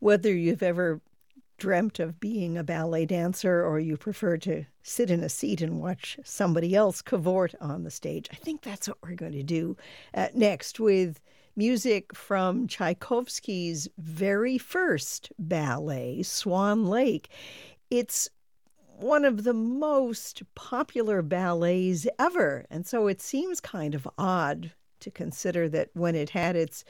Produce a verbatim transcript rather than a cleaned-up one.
Whether you've ever dreamt of being a ballet dancer or you prefer to sit in a seat and watch somebody else cavort on the stage, I think that's what we're going to do uh, next with music from Tchaikovsky's very first ballet, Swan Lake. It's one of the most popular ballets ever, and so it seems kind of odd to consider that when it had its